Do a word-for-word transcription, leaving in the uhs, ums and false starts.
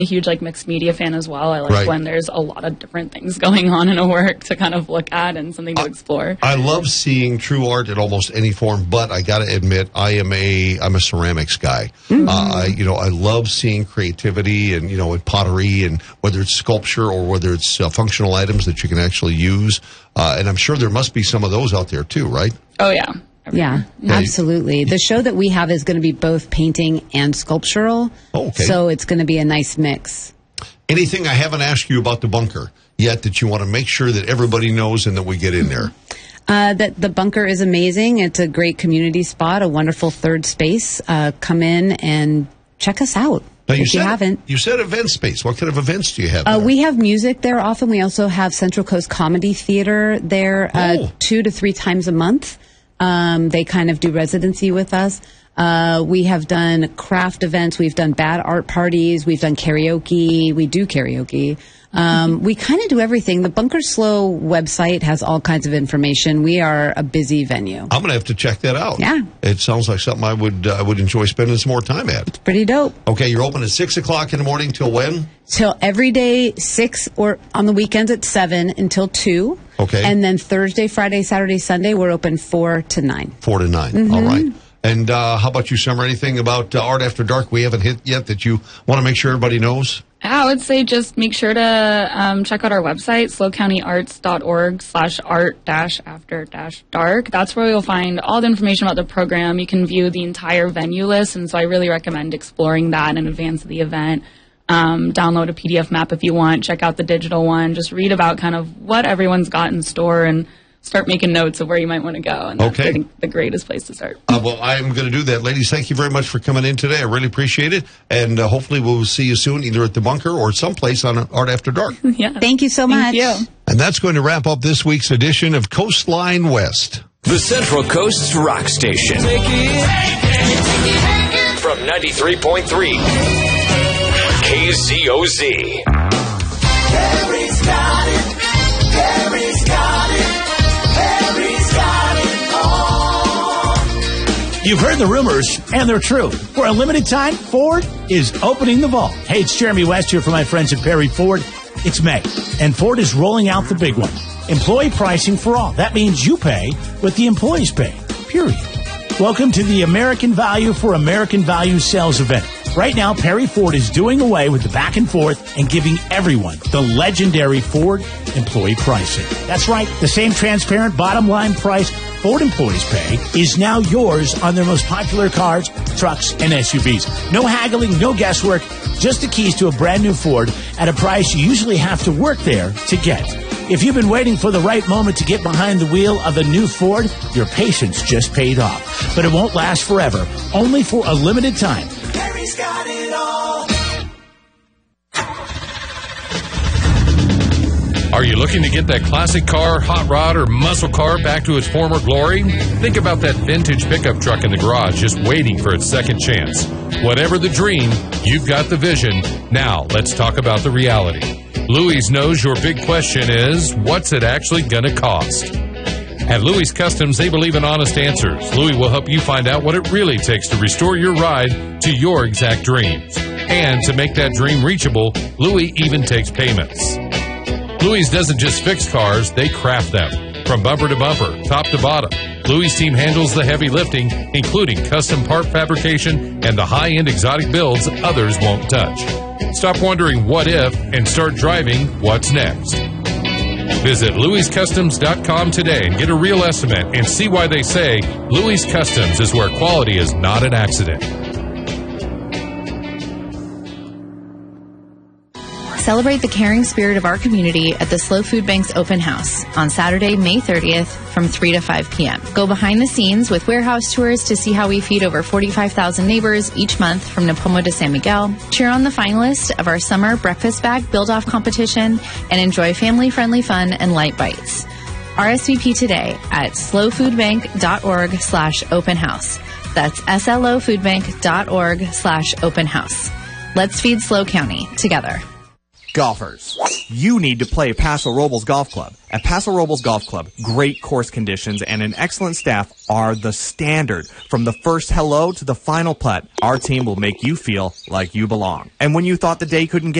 a huge like mixed media fan as well. I like Right. when there's a lot of different things going on in a work to kind of look at and something to I- explore. I love seeing true art in almost any form, but I got to admit, I am a I'm a ceramics guy. Mm-hmm. Uh, I, you know, I love seeing creativity and you know, in pottery, and whether it's sculpture or whether it's uh, functional items that you can actually use. Uh, and I'm sure there must be some of those out there too, right? Oh yeah. Yeah, Yeah, you- absolutely. The show that we have is going to be both painting and sculptural. Oh, okay. So it's going to be a nice mix. Anything I haven't asked you about the bunker yet that you want to make sure that everybody knows and that we get in there? Uh, that the bunker is amazing. It's a great community spot, a wonderful third space. Uh, come in and check us out Now, if you, said, haven't. You said event space. What kind of events do you have Uh, there? we have music there often. We also have Central Coast Comedy Theater there uh, Oh. two to three times a month. Um, they kind of do residency with us. Uh, we have done craft events. We've done bad art parties. We've done karaoke. We do karaoke. Um, we kind of do everything. The Bunker Slow website has all kinds of information. We are a busy venue. I'm going to have to check that out. Yeah. It sounds like something I would uh, I would enjoy spending some more time at. Pretty dope. Okay, you're open at six o'clock in the morning till when? Till every day six, or on the weekends at seven until two. Okay. And then Thursday, Friday, Saturday, Sunday, we're open four to nine. Four to nine. Mm-hmm. All right. And uh, how about you, Summer? Anything about uh, Art After Dark we haven't hit yet that you want to make sure everybody knows? I would say just make sure to um, check out our website, slow county arts dot org slash art dash after dash dark. That's where you'll find all the information about the program. You can view the entire venue list, and so I really recommend exploring that in advance of the event. Um, download a P D F map if you want. Check out the digital one. Just read about kind of what everyone's got in store and start making notes of where you might want to go. And that's, Okay. I think, the greatest place to start. Uh, well, I'm going to do that. Ladies, thank you very much for coming in today. I really appreciate it. And uh, hopefully we'll see you soon, either at the bunker or someplace on Art After Dark. Yeah. Thank you so much. Thank you. And that's going to wrap up this week's edition of Coastline West. The Central Coast's rock station. From ninety-three point three K Z O Z. Harry's got it. Harry's got it. Harry's got it all. You've heard the rumors, and they're true. For a limited time, Ford is opening the vault. Hey, it's Jeremy West here for my friends at Perry Ford. It's May, and Ford is rolling out the big one. Employee pricing for all. That means you pay what the employees pay, period. Welcome to the American Value for American Value sales event. Right now, Perry Ford is doing away with the back and forth and giving everyone the legendary Ford employee pricing. That's right. The same transparent bottom line price Ford employees pay is now yours on their most popular cars, trucks, and S U Vs. No haggling, no guesswork, just the keys to a brand new Ford at a price you usually have to work there to get. If you've been waiting for the right moment to get behind the wheel of a new Ford, your patience just paid off. But it won't last forever, only for a limited time. Harry's got it all. Are you looking to get that classic car, hot rod, or muscle car back to its former glory? Think about that vintage pickup truck in the garage just waiting for its second chance. Whatever the dream, you've got the vision. Now, let's talk about the reality. Louis knows your big question is, what's it actually going to cost? At Louis Customs, they believe in honest answers. Louis will help you find out what it really takes to restore your ride to your exact dreams. And to make that dream reachable, Louis even takes payments. Louis doesn't just fix cars, they craft them. From bumper to bumper, top to bottom, Louis' team handles the heavy lifting, including custom part fabrication and the high-end exotic builds others won't touch. Stop wondering what if and start driving what's next. Visit louis customs dot com today and get a real estimate and see why they say Louis Customs is where quality is not an accident. Celebrate the caring spirit of our community at the Slow Food Bank's open house on Saturday, May thirtieth from three to five p.m. Go behind the scenes with warehouse tours to see how we feed over forty-five thousand neighbors each month from Napomo to San Miguel. Cheer on the finalists of our summer breakfast bag build-off competition and enjoy family-friendly fun and light bites. R S V P today at slow food bank dot org slash open house. That's S L O food bank dot org slash open house. Let's feed Slow County together. Golfers, you need to play Paso Robles Golf Club. At Paso Robles Golf Club, great course conditions and an excellent staff are the standard. From the first hello to the final putt, our team will make you feel like you belong. And when you thought the day couldn't get